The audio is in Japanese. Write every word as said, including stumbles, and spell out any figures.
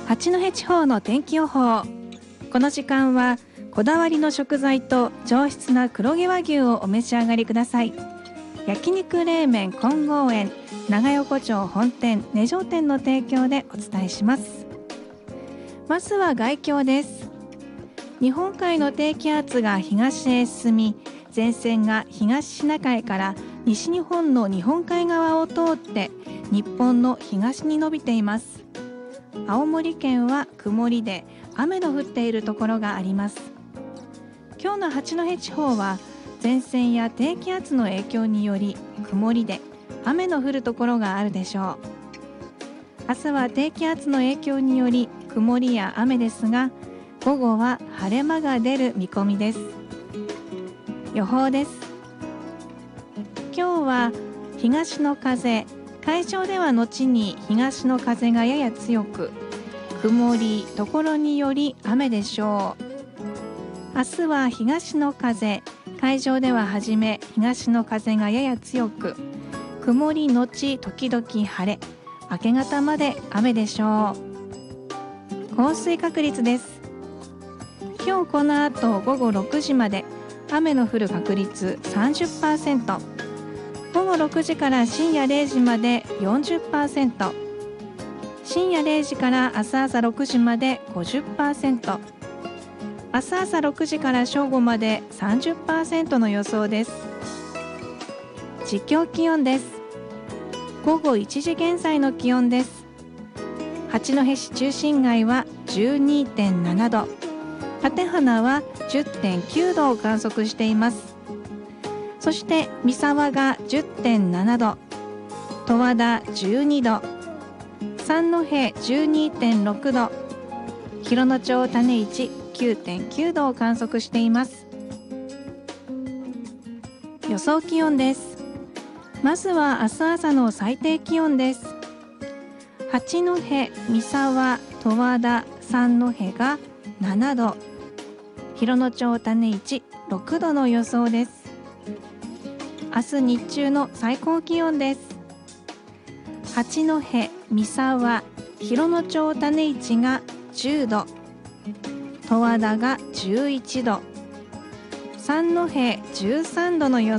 八戸地方の天気予報。この時間はこだわりの食材と上質な黒毛和牛をお召し上がりください。焼肉冷麺金剛園長横丁本店根城店の提供でお伝えします。まずは概況です。日本海の低気圧が東へ進み、前線が東シナ海から西日本の日本海側を通って日本の東に伸びています。青森県は曇りで雨の降っているところがあります。今日の八戸地方は前線や低気圧の影響により曇りで雨の降るところがあるでしょう。明日は低気圧の影響により曇りや雨ですが、午後は晴れ間が出る見込みです。予報です。今日は東の風、海上では後に東の風がやや強く、曇り、ところにより雨でしょう。明日は東の風、海上でははじめ東の風がやや強く、曇りのち時々晴れ、明け方まで雨でしょう。降水確率です。今日この後午後ろくじまで雨の降る確率 さんじゅっパーセント、午後ろくじから深夜れいじまで よんじゅっパーセント、深夜れいじから明日朝ろくじまで ごじゅっパーセント、明日朝ろくじから正午まで さんじゅっパーセント の予想です。実況気温です。午後いちじ現在の気温です。八戸市中心街は じゅうにてんななど、館鼻は じゅってんきゅうどを観測しています。そして三沢が じゅってんななど、十和田じゅうにど、三戸 じゅうにてんろくど、広野町種市 きゅうてんきゅうどを観測しています。予想気温です。まずは明日朝の最低気温です。八戸、三沢、十和田、三戸がななど、広野町種市ろくどの予想です。明日日中の最高気温です。八戸、三沢、広野町種市がじゅうど、十和田がじゅういちど、三戸じゅうさんどの予想